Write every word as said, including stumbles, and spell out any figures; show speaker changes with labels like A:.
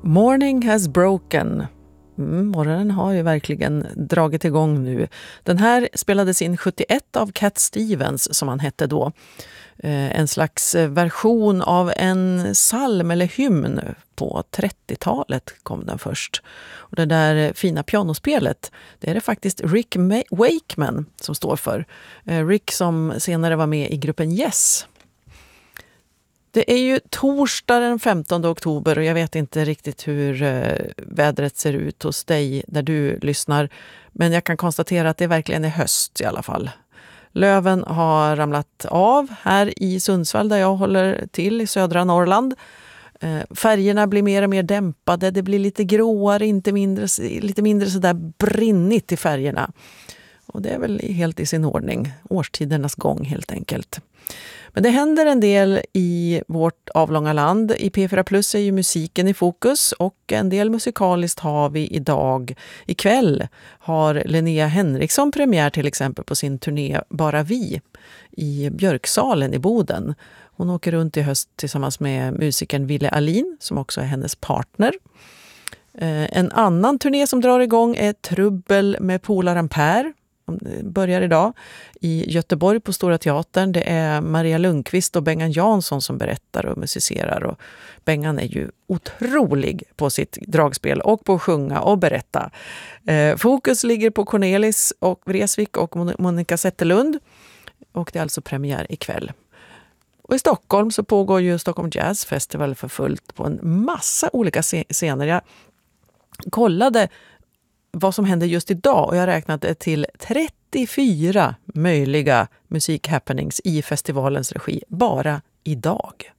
A: Morning has broken. Mm, morgonen har ju verkligen dragit igång nu. Den här spelades in sjuttioett av Cat Stevens, som han hette då. Eh, en slags version av en psalm eller hymn. På trettiotalet kom den först. Och det där fina pianospelet, det är det faktiskt Rick Wakeman som står för. Eh, Rick som senare var med i gruppen Yes. Det är ju torsdag den femtonde oktober och jag vet inte riktigt hur eh, vädret ser ut hos dig där du lyssnar. Men jag kan konstatera att det verkligen är höst i alla fall. Löven har ramlat av här i Sundsvall där jag håller till i södra Norrland. Eh, färgerna blir mer och mer dämpade, det blir lite gråare, inte mindre, lite mindre sådär brinnigt i färgerna. Och det är väl helt i sin ordning, årstidernas gång helt enkelt. Men det händer en del i vårt avlånga land. I P fyra Plus är ju musiken i fokus och en del musikaliskt har vi idag. Ikväll har Linnea Henriksson premiär till exempel på sin turné Bara vi i Björksalen i Boden. Hon åker runt i höst tillsammans med musikern Ville Alin som också är hennes partner. En annan turné som drar igång är Trubbel med polaren Per. Börjar idag i Göteborg på Stora Teatern. Det är Maria Lundqvist och Bengan Jansson som berättar och musicerar. Och Bengan är ju otrolig på sitt dragspel och på att sjunga och berätta. Eh, fokus ligger på Cornelis och Vreeswijk och Monica Zetterlund. Och det är alltså premiär ikväll. Och i Stockholm så pågår ju Stockholm Jazz Festival för fullt på en massa olika scener. Jag kollade vad som händer just idag och jag räknade till trettiofyra möjliga musikhappenings i festivalens regi bara idag.